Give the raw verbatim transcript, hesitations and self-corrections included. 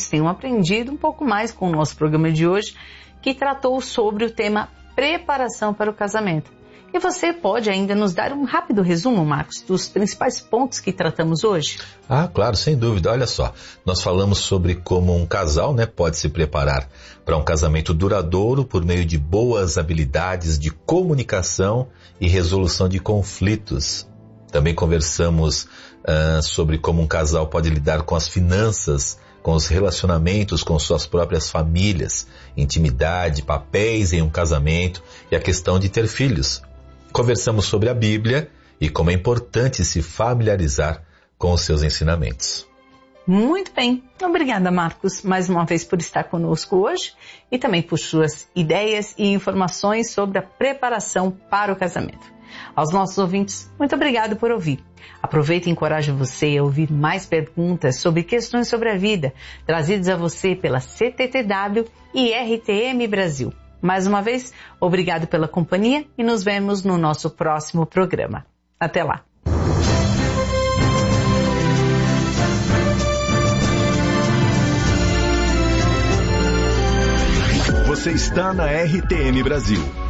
ouvintes tenham aprendido um pouco mais com o nosso programa de hoje, que tratou sobre o tema preparação para o casamento. E você pode ainda nos dar um rápido resumo, Marcos, dos principais pontos que tratamos hoje? Ah, claro, sem dúvida. Olha só, nós falamos sobre como um casal, né, pode se preparar para um casamento duradouro por meio de boas habilidades de comunicação e resolução de conflitos. Também conversamos uh, sobre como um casal pode lidar com as finanças, com os relacionamentos com suas próprias famílias, intimidade, papéis em um casamento e a questão de ter filhos. Conversamos sobre a Bíblia e como é importante se familiarizar com os seus ensinamentos. Muito bem. Obrigada, Marcos, mais uma vez por estar conosco hoje e também por suas ideias e informações sobre a preparação para o casamento. Aos nossos ouvintes, muito obrigado por ouvir. Aproveite e encoraje você a ouvir mais perguntas sobre questões sobre a vida, trazidas a você pela C T T W e R T M Brasil. Mais uma vez, obrigado pela companhia e nos vemos no nosso próximo programa. Até lá! Você está na R T M Brasil,